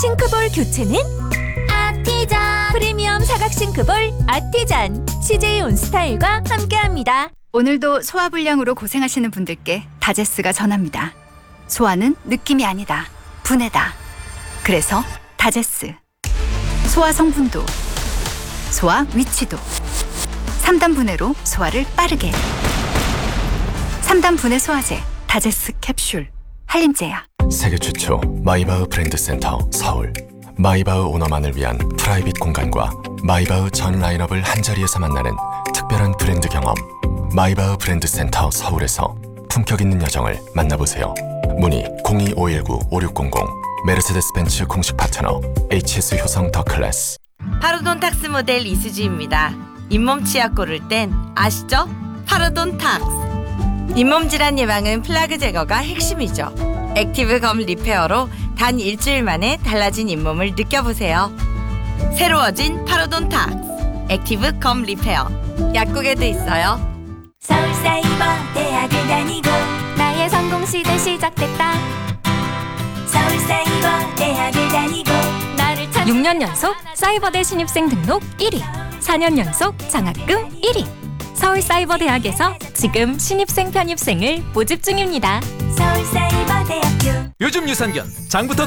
싱크볼 교체는 아티잔. 프리미엄 사각 싱크볼 아티잔 CJ 온스타일과 함께합니다. 오늘도 소화불량으로 고생하시는 분들께 다제스가 전합니다. 소화는 느낌이 아니다. 분해다. 그래서 다제스. 소화 성분도, 소화 위치도. 3단 분해로 소화를 빠르게. 3단 분해 소화제 다제스 캡슐. 한림제야. 세계 최초 마이바흐 브랜드 센터 서울. 마이바흐 오너만을 위한 프라이빗 공간과 마이바흐 전 라인업을 한자리에서 만나는 특별한 브랜드 경험. 마이바흐 브랜드 센터 서울에서 품격 있는 여정을 만나보세요. 문의 02-519-5600. 메르세데스 벤츠 공식 파트너 HS 효성 더 클래스. 파로돈탁스 모델 이수지입니다. 잇몸 치약 고를 땐 아시죠? 파로돈탁스. 잇몸 질환 예방은 플라그 제거가 핵심이죠. 액티브 검 리페어로 단 일주일 만에 달라진 잇몸을 느껴보세요. 새로워진 파로돈탁스 액티브 검 리페어. 약국에도 있어요. 서울사이버 대학을 다니고 나의 성공 시대 시작됐다. 서울사이버 대학을 다니고 나를 찾 6년 연속 사이버대 신입생 등록 1위, 4년 연속 장학금 1위. 서울사이버대학에서 지금 신입생 편입생을 모집 중입니다. 서울사이버대학교. 요즘 유산균 장부터